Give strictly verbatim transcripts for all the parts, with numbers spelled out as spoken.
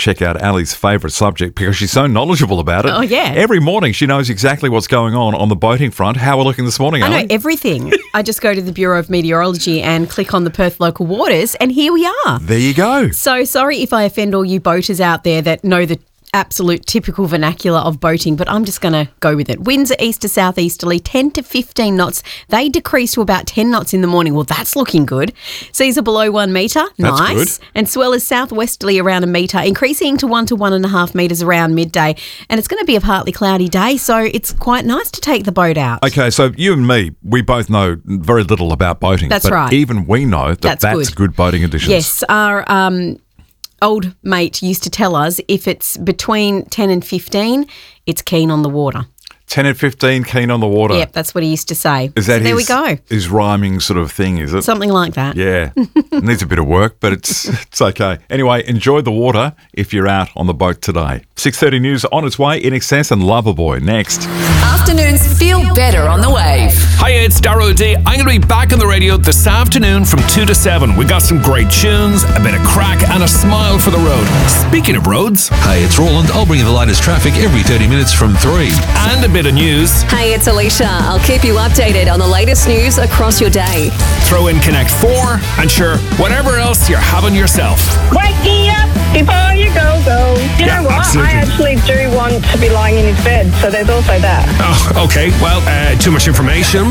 check out Ali's favourite subject because she's so knowledgeable about it. Oh, yeah. Every morning she knows exactly what's going on on the boating front. How we're looking this morning, Ali? I know everything. I just go to the Bureau of Meteorology and click on the Perth Local Waters, and here we are. There you go. So sorry if I offend all you boaters out there that know the absolute typical vernacular of boating, but I'm just going to go with it. Winds are east to southeasterly, ten to fifteen knots. They decrease to about ten knots in the morning. Well, that's looking good. Seas are below one metre. That's nice. good. And swell is southwesterly around a metre, increasing to one to one and a half metres around midday. And it's going to be a partly cloudy day, so it's quite nice to take the boat out. Okay, so you and me, we both know very little about boating. That's but right. even we know that that's, That's good. good. boating conditions. Yes, our um, old mate used to tell us if it's between ten and fifteen, it's keen on the water. ten and fifteen, keen on the water. Yep, that's what he used to say. Is that so there his, we go. his rhyming sort of thing, is it? Something like that. Yeah. It needs a bit of work, but it's it's okay. Anyway, enjoy the water if you're out on the boat today. six thirty news on its way. In Excess and Loverboy next. Afternoons feel better on the Wave. Hiya, it's Darrow D. I'm going to be back on the radio this afternoon from two to seven. We got some great tunes, a bit of crack, and a smile for the road. Speaking of roads, Hey, it's Roland. I'll bring you the latest traffic every thirty minutes from three. and a bit of news. Hey, it's Alicia. I'll keep you updated on the latest news across your day. Throw in Connect four, and sure, whatever else you're having yourself. Waking up before you go, go. You Yeah, know what? absolutely. I actually do want to be lying in his bed, so there's also that. Oh, okay. Well, uh, too much information.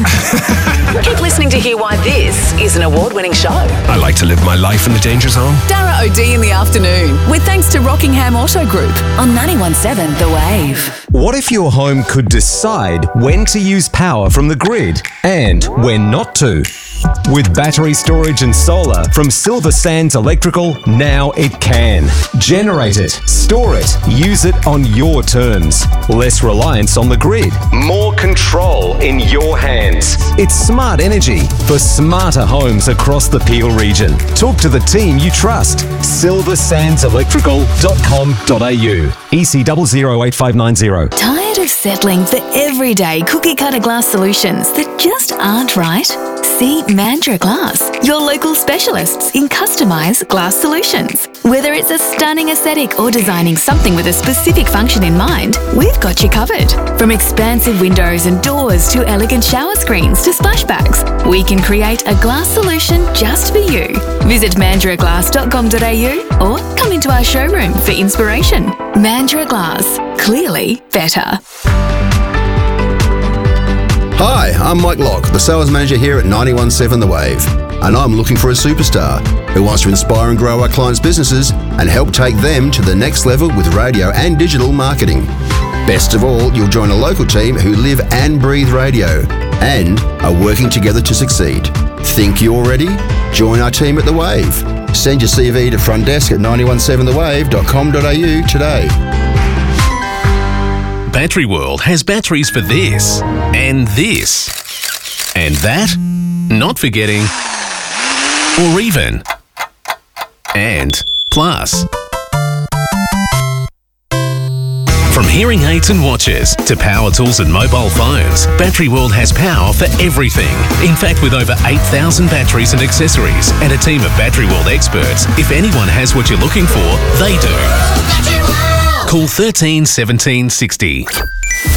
Keep listening to hear why this is an award-winning show. I like to live my life in the danger zone. Dara O'D in the afternoon, with thanks to Rockingham Auto Group on ninety-one point seven The Wave. What if your home could decide when to use power from the grid and when not to? With battery storage and solar from Silver Sands Electrical, now it can. Generate it, store it, use it on your terms. Less reliance on the grid, more control in your hands. It's smart energy for smarter homes across the Peel region. Talk to the team you trust. silver sands electrical dot com dot a u. E C zero zero eight five nine zero. Tired of settling for everyday cookie-cutter glass solutions that just aren't right? See Mandra Glass, your local specialists in customised glass solutions. Whether it's a stunning aesthetic or designing something with a specific function in mind, we've got you covered. From expansive windows and doors to elegant shower screens to splashbacks, we can create a glass solution just for you. Visit mandra glass dot com dot a u or come into our showroom for inspiration. Mandra Glass, clearly better. Hi, I'm Mike Locke, the sales manager here at ninety-one point seven The Wave, and I'm looking for a superstar who wants to inspire and grow our clients' businesses and help take them to the next level with radio and digital marketing. Best of all, you'll join a local team who live and breathe radio and are working together to succeed. Think you're ready? Join our team at The Wave. Send your C V to front desk at ninety-one point seven the wave dot com dot a u today. Battery World has batteries for this, and this, and that, not forgetting, or even, and plus. From hearing aids and watches to power tools and mobile phones, Battery World has power for everything. In fact, with over eight thousand batteries and accessories and a team of Battery World experts, if anyone has what you're looking for, they do. Call thirteen seventeen sixty.